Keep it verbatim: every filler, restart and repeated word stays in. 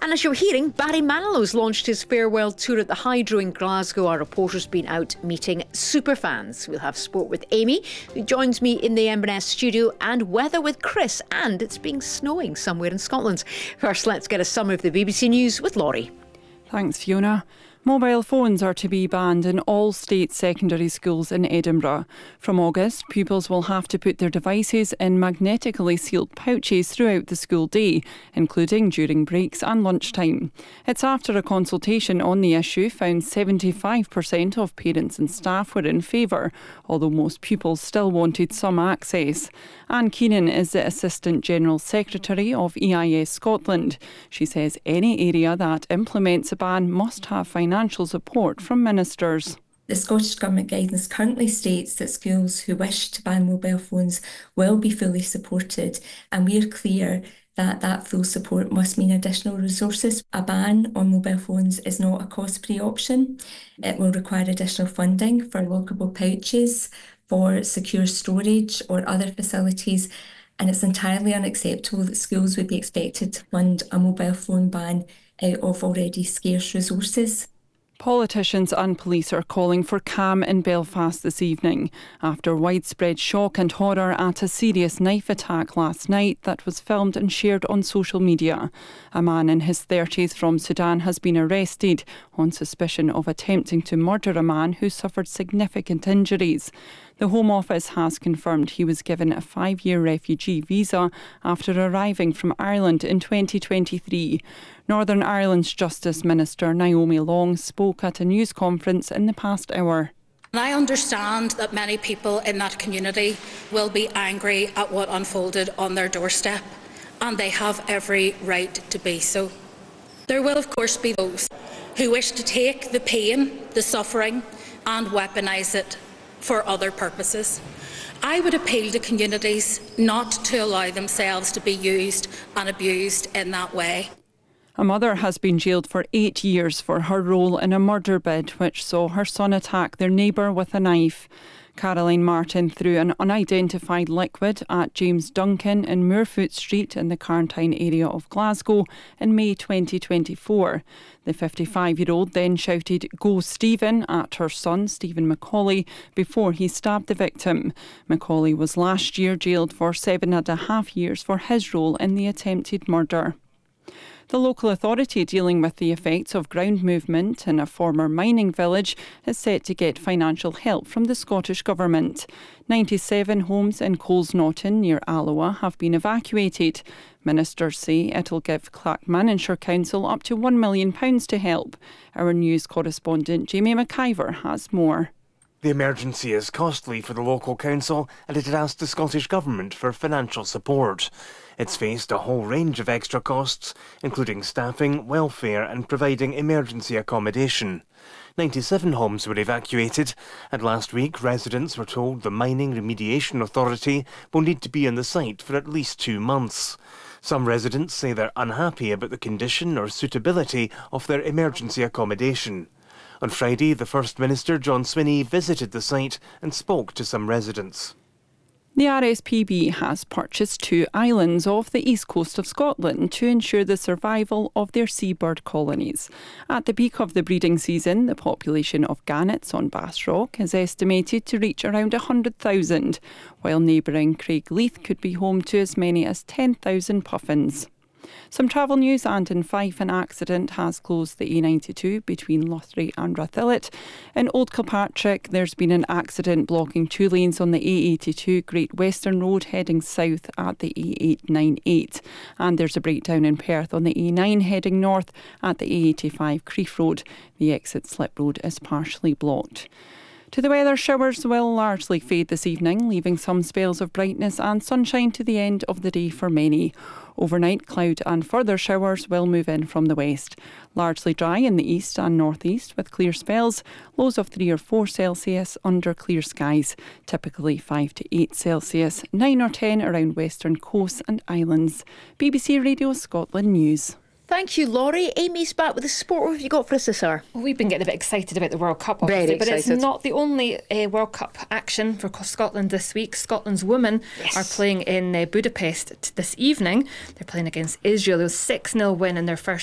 And as you're hearing, Barry Manilow's launched his farewell tour at the Hydro in Glasgow. Our reporter's been out meeting superfans. We'll have sport with Amy, who joins me in the M and S studio, and weather with Chris. And it's been snowing somewhere in Scotland. First, let's get a summary of the B B C News with Laurie. Thanks, Fiona. Mobile phones are to be banned in all state secondary schools in Edinburgh. From August, pupils will have to put their devices in magnetically sealed pouches throughout the school day, including during breaks and lunchtime. It's after a consultation on the issue found seventy-five percent of parents and staff were in favour, although most pupils still wanted some access. Anne Keenan is the Assistant General Secretary of E I S Scotland. She says any area that implements a ban must have financial financial support from ministers. The Scottish Government guidance currently states that schools who wish to ban mobile phones will be fully supported, and we are clear that that full support must mean additional resources. A ban on mobile phones is not a cost-free option. It will require additional funding for lockable pouches, for secure storage or other facilities, and it's entirely unacceptable that schools would be expected to fund a mobile phone ban out of already scarce resources. Politicians and police are calling for calm in Belfast this evening after widespread shock and horror at a serious knife attack last night that was filmed and shared on social media. A man in his thirties from Sudan has been arrested on suspicion of attempting to murder a man who suffered significant injuries. The Home Office has confirmed he was given a five-year refugee visa after arriving from Ireland in twenty twenty-three. Northern Ireland's Justice Minister Naomi Long spoke at a news conference in the past hour. And I understand that many people in that community will be angry at what unfolded on their doorstep, and they have every right to be so. There will, of course, be those who wish to take the pain, the suffering, and weaponise it for other purposes. I would appeal to communities not to allow themselves to be used and abused in that way. A mother has been jailed for eight years for her role in a murder bid which saw her son attack their neighbour with a knife. Caroline Martin threw an unidentified liquid at James Duncan in Moorfoot Street in the Carntine area of Glasgow in May twenty twenty-four. The fifty-five-year-old then shouted "Go Stephen" at her son, Stephen Macaulay, before he stabbed the victim. Macaulay was last year jailed for seven and a half years for his role in the attempted murder. The local authority dealing with the effects of ground movement in a former mining village is set to get financial help from the Scottish Government. ninety-seven homes in Colesnaughton near Alloa have been evacuated. Ministers say it'll give Clackmannanshire Council up to one million pounds to help. Our news correspondent Jamie McIver has more. The emergency is costly for the local council and it had asked the Scottish Government for financial support. It's faced a whole range of extra costs, including staffing, welfare and providing emergency accommodation. ninety-seven homes were evacuated, and last week residents were told the Mining Remediation Authority will need to be on the site for at least two months. Some residents say they're unhappy about the condition or suitability of their emergency accommodation. On Friday, the First Minister, John Swinney, visited the site and spoke to some residents. The R S P B has purchased two islands off the east coast of Scotland to ensure the survival of their seabird colonies. At the peak of the breeding season, the population of gannets on Bass Rock is estimated to reach around one hundred thousand, while neighbouring Craigleith could be home to as many as ten thousand puffins. Some travel news, and in Fife an accident has closed the A ninety-two between Luthrie and Rathillet. In Old Kilpatrick there's been an accident blocking two lanes on the A eighty-two Great Western Road heading south at the A eight ninety-eight. And there's a breakdown in Perth on the A nine heading north at the A eighty-five Crieff Road. The exit slip road is partially blocked. To the weather, showers will largely fade this evening, leaving some spells of brightness and sunshine to the end of the day for many. Overnight, cloud and further showers will move in from the west. Largely dry in the east and northeast with clear spells. Lows of three or four Celsius under clear skies. Typically five to eight Celsius, nine or ten around western coasts and islands. B B C Radio Scotland News. Thank you, Laurie. Amy's back with the sport. What have you got for us this hour? Well, we've been getting a bit excited about the World Cup, obviously, Very but excited. it's not the only uh, World Cup action for Scotland this week. Scotland's women Yes. are playing in uh, Budapest t- this evening. They're playing against Israel. It was six nil win in their first